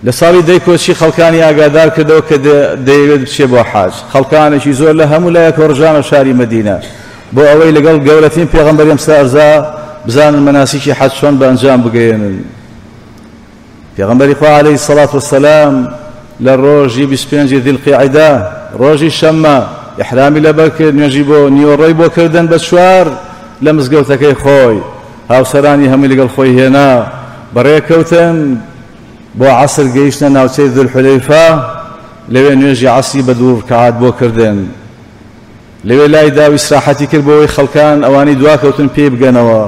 لە ساڵی دەی کۆچی خەڵکانی ئاگادار کردەوە کە دەیەوێت بچێ بۆ حاج خەڵکانێکی زۆر لە هەموو لایەک ڕژانە شاری مەدینە بۆ ئەوەی لەگەڵ گەورەترین پێغەمبەر ئەم سەرزا بزانن مەناسیکی حەج چۆن بە ئەنجام بگەێنن. پێغەمبەری خوا عەلەیهی سەڵات وەسەلام لە ڕۆژی 25 ذیلقیعدە ڕۆژی شەممە ئیحرامی لەبەر کرد، نوێژی بۆ نیوەڕۆی بۆ کردن بە چوار لە مزگەوتەکەی خۆی، هاوسەرانی هەمووی لەگەڵ خۆی هێنا بەڕێکەوتن بۆ عەسر گەیشتە ناوچەی ذوالحولەیفە، لەوێ نوێژی عەسری بە 2 ڕکعات بۆ کردن، لەوێ لای داوی ئیستراحەتی کرد بۆ ئەوەی خەڵکان ئەوانەی دواکەوتن پێی بگەنەوە.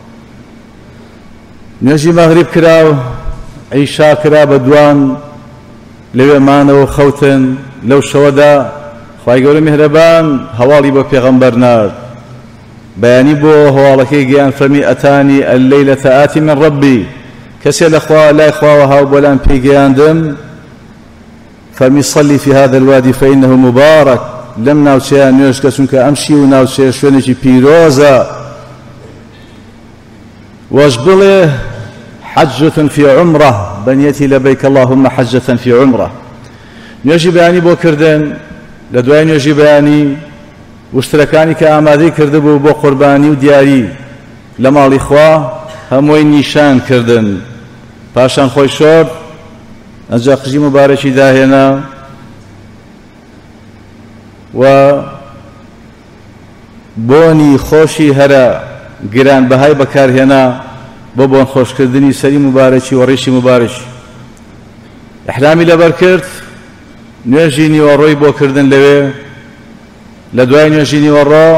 نوێژی مەغریب کرا و عیشا کرا بە دوان، لەوێ مانەوە خەوتن. لەو شەوەدا خوای گەورە میهرەبان هەواڵی بۆ پێغەمبەر نارد، بەیانی بۆ هەواڵەکەی گەیان فەرمی ئەتانی اللەیلەتە ئاتی من ڕەبی، کەسێ لای خواوە هاو بۆلان پێی گەیاندم، فەرمی صەلی فی هذا الوادی فإنه مبارک، لەم ناوچەیە نوێژ کە چونکە ئەم شی و ناوچەیە شوێنێکی پیرۆزە. وەش بڵێ حەجەة فی عومرە بەنیەتی لەبەیک اللهم حەجەة فی عومرە. نوێژی بەیانی بۆ کردن، لە دوای نوێژی بەیانی وشترەکانی کە ئامادەی کردبوو بۆ قوربانی و دیاری لە ماڵی خوا هەمووی نیشان کردن، پاشان خۆی شۆرد، ئەنجا قژی مبارەکی داهێنا و بۆنی خۆشی هەرە گرانبەهای بەکارهێنا بۆ بۆن خۆشکردنی سەری مبارەکی و ڕیشی مبارەکی. ئیحرامی لەبەر کرد، نوێژی نیوەڕۆی بۆ کردن لەوێ. لە دوای نوێژی نیوەڕۆ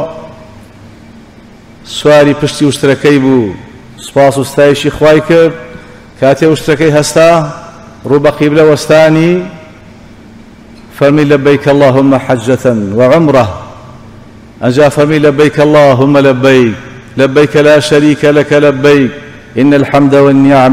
سواری پشتی وشترەکەی بوو، سوپاس و ستایشی خوای کرد. کاتێ وشترەکەی هەستا ڕوو بە قیبلە وەستانی، فەرمی لەبەیک اللهم حەجەة وعومرە، ئەنجا فەرمی لەبەیک اللهم لەبەیک لەبەیک لا شەریکە لەکە لەبەیک إن الحمد والنعم